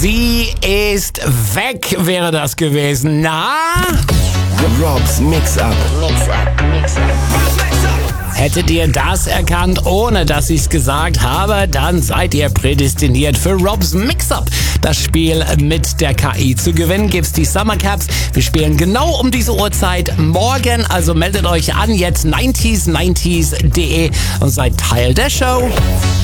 Sie ist weg, wäre das gewesen. Na? Robs Mix-Up. Hättet ihr das erkannt, ohne dass ich's gesagt habe, dann seid ihr prädestiniert für Robs Mix-Up. Das Spiel mit der KI zu gewinnen gibt's die Summer Caps. Wir spielen genau um diese Uhrzeit morgen, also meldet euch an jetzt 90s90s.de und seid Teil der Show.